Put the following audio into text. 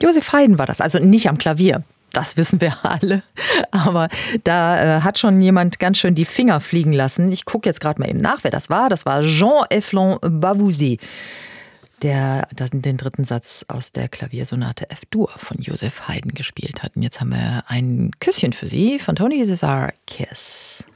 Joseph Haydn war das, also nicht am Klavier. Das wissen wir alle. Aber da hat schon jemand ganz schön die Finger fliegen lassen. Ich gucke jetzt gerade mal eben nach, wer das war. Das war Jean Eflon-Bavouzet, der den dritten Satz aus der Klaviersonate F-Dur von Joseph Haydn gespielt hat. Und jetzt haben wir ein Küsschen für Sie von Tony Cesar, Kiss.